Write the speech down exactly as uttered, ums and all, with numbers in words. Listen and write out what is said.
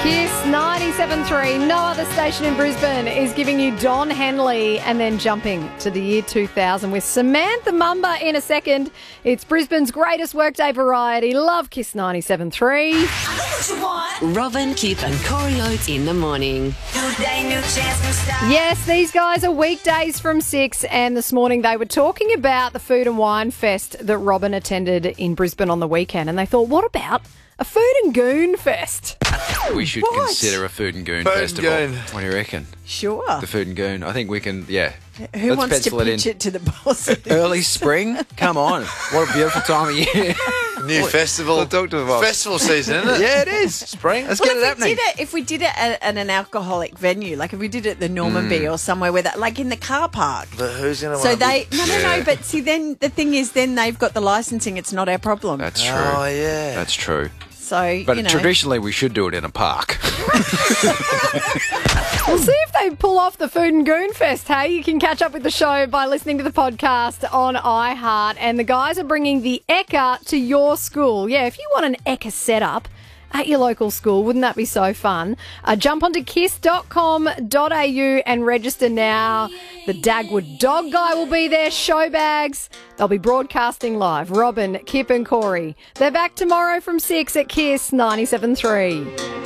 Kiss ninety-seven three, no other station in Brisbane, is giving you Don Henley and then jumping to the year two thousand with Samantha Mumba in a second. It's Brisbane's greatest workday variety. Love Kiss ninety-seven three. I know what you want. Robin, Kip and Corey Oates in the morning. New day, new chance, new start. Yes, these guys are weekdays from six, and this morning they were talking about the Food and Wine Fest that Robin attended in Brisbane on the weekend, and they thought, what about a Food and Goon Fest? We should What? consider a Food and Goon Food and festival. Goon. What do you reckon? Sure. The Food and Goon. I think we can, yeah. Who Let's wants to pencil it pitch in. it to the boss? Early spring? Come on. What a beautiful time of year. New festival. We'll talk to the boss. Festival season, isn't it? Yeah, it is. Spring. Let's Well, get it if we happening. did it, if we did it at, at an alcoholic venue, like if we did it at the Normanby Mm. or somewhere where that, like in the car park. But who's going to So want they, no, no, Yeah. no, but see, then the thing is, then they've got the licensing. It's not our problem. That's true. Oh, yeah. That's true. so, But you know. traditionally, we should do it in a park. We'll see if they pull off the Food and Goon Fest, hey? You can catch up with the show by listening to the podcast on iHeart. And the guys are bringing the Ekka to your school. Yeah, if you want an Ekka setup at your local school, wouldn't that be so fun? Uh, jump onto kiss dot com dot a u and register now. The Dagwood Dog Guy will be there, show bags. They'll be broadcasting live. Robin, Kip and Corey. They're back tomorrow from six at Kiss ninety-seven three.